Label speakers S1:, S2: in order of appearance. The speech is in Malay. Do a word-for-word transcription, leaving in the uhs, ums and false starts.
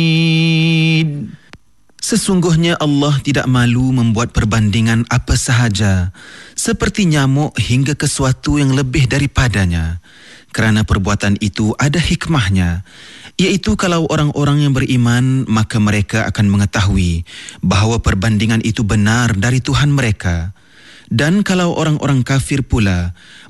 S1: Sesungguhnya Allah tidak malu membuat perbandingan apa sahaja, seperti nyamuk hingga ke sesuatu yang lebih daripadanya. Kerana perbuatan itu ada hikmahnya, iaitu kalau orang-orang yang beriman, maka mereka akan mengetahui bahawa perbandingan itu benar dari Tuhan mereka. Dan kalau orang-orang kafir pula,